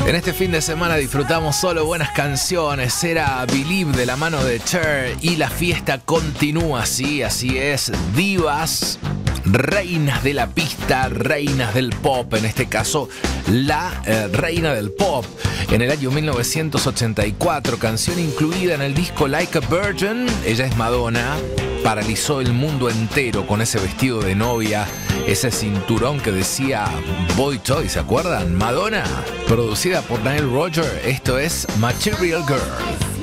En este fin de semana disfrutamos solo buenas canciones. Era Believe de la mano de Cher y la fiesta continúa, sí, así es. Divas, reinas de la pista, reinas del pop, en este caso la reina del pop. En el año 1984, canción incluida en el disco Like a Virgin, ella es Madonna. Paralizó el mundo entero con ese vestido de novia, ese cinturón que decía Boy Toy, ¿se acuerdan? Madonna, producida por Nile Rodgers, esto es Material Girl.